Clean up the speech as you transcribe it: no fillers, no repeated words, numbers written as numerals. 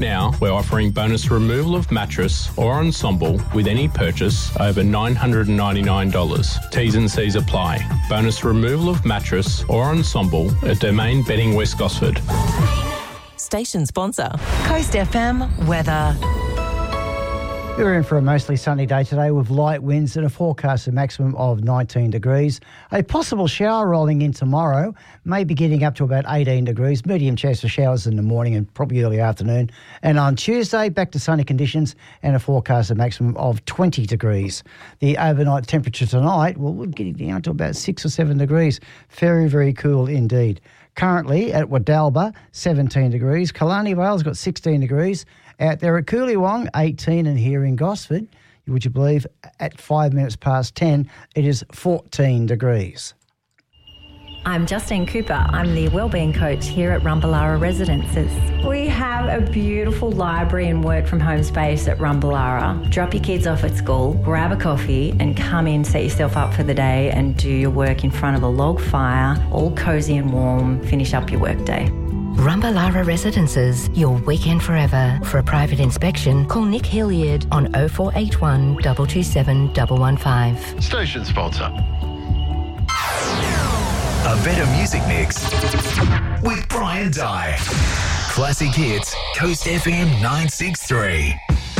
Now, we're offering bonus removal of mattress or ensemble with any purchase over $999. T's and C's apply. Bonus removal of mattress or ensemble at Domain Bedding West Gosford. Station sponsor, Coast FM weather. We're in for a mostly sunny day today with light winds and a forecast of maximum of 19 degrees. A possible shower rolling in tomorrow, maybe getting up to about 18 degrees. Medium chance of showers in the morning and probably early afternoon. And on Tuesday, back to sunny conditions and a forecast of maximum of 20 degrees. The overnight temperature tonight, well, we're getting down to about 6 or 7 degrees. Very, very cool indeed. Currently at Wadalba, 17 degrees. Killarney Vale's got 16 degrees. Out there at Coolywong, 18, and here in Gosford, would you believe, at 5 minutes past 10, it is 14 degrees. I'm Justine Cooper. I'm the Wellbeing Coach here at Rumballara Residences. We have a beautiful library and work from home space at Rumballara. Drop your kids off at school, grab a coffee and come in, set yourself up for the day and do your work in front of a log fire, all cosy and warm, finish up your work day. Rumballara Residences, your weekend forever. For a private inspection, call Nick Hilliard on 0481 227 115. Station sponsor. A better music mix with Brian Dye. Classic hits, Coast FM 963.